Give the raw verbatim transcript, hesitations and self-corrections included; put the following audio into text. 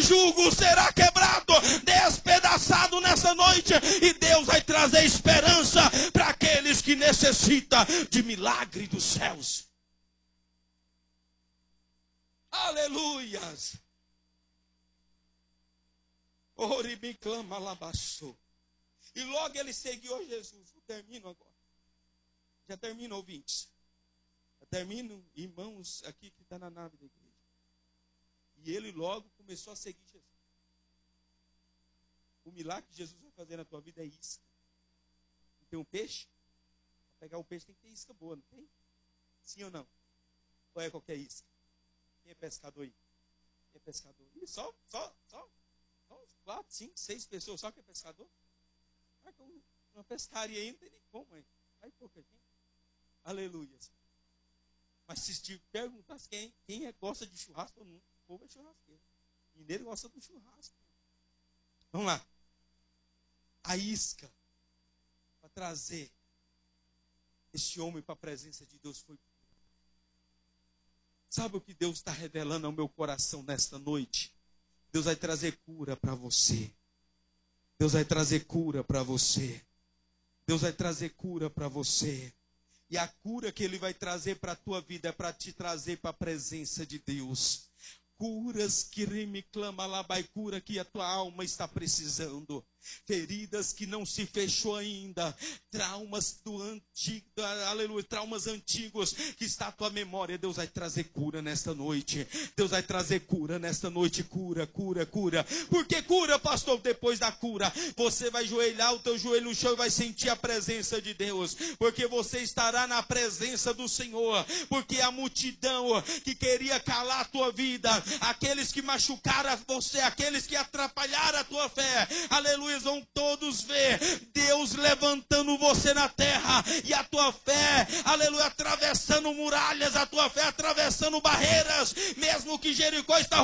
o jugo será quebrado, despedaçado nessa noite, e Deus vai trazer esperança para aqueles que necessitam de milagre dos céus. Aleluias. E logo ele seguiu Jesus. Eu termino agora. Já termino, ouvintes. Já termino, irmãos aqui que está na nave da igreja. E ele logo começou a seguir Jesus. O milagre que Jesus vai fazer na tua vida é isca. Não tem um peixe? Para pegar o peixe tem que ter isca boa, não tem? Sim ou não? Ou é qualquer isca? Quem é pescador aí? Quem é pescador? Ih, só, só, só. Quatro, cinco, seis pessoas, só que é pescador? Uma pescaria aí não tem nem como, hein? Vai pouca gente. Aleluia. Mas se te perguntasse quem, quem é, gosta de churrasco, todo mundo, o povo é churrasqueiro. Mineiro gosta do churrasco. Vamos lá. A isca para trazer esse homem para a presença de Deus foi. Sabe o que Deus está revelando ao meu coração nesta noite? Deus vai trazer cura para você. Deus vai trazer cura para você. Deus vai trazer cura para você. E a cura que Ele vai trazer para a tua vida é para te trazer para a presença de Deus. Curas que me clama lá, vai cura que a tua alma está precisando. Feridas que não se fechou ainda. Traumas do antigo, aleluia, traumas antigos que está a tua memória. Deus vai trazer cura nesta noite. Deus vai trazer cura nesta noite. Cura, cura, cura. Por que cura, pastor? Depois da cura, você vai joelhar o teu joelho no chão e vai sentir a presença de Deus. Porque você estará na presença do Senhor. Porque a multidão que queria calar a tua vida, aqueles que machucaram você, aqueles que atrapalharam a tua fé, aleluia, vão todos ver Deus levantando você na terra, e a tua fé, aleluia, atravessando muralhas, a tua fé atravessando barreiras, mesmo que Jericó está